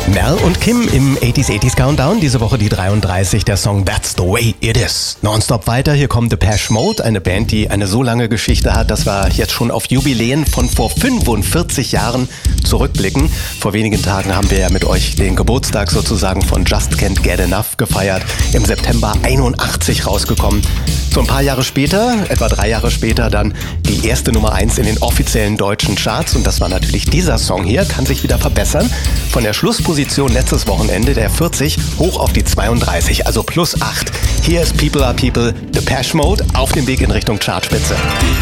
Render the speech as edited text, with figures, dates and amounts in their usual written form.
Mel und Kim im 80s Countdown. Diese Woche die 33, der Song That's the Way It Is. Nonstop weiter, hier kommt Depeche Mode, eine Band, die eine so lange Geschichte hat, dass wir jetzt schon auf Jubiläen von vor 45 Jahren zurückblicken. Vor wenigen Tagen haben wir ja mit euch den Geburtstag sozusagen von Just Can't Get Enough gefeiert. Im September 81 rausgekommen. So ein paar Jahre später, etwa 3 Jahre später, dann die erste Nummer 1 in den offiziellen deutschen Charts. Und das war natürlich dieser Song hier, kann sich wieder verbessern. Von der Schlussposition letztes Wochenende, der 40, hoch auf die 32, also plus 8. Hier ist People Are People, Depeche Mode, auf dem Weg in Richtung Chartspitze.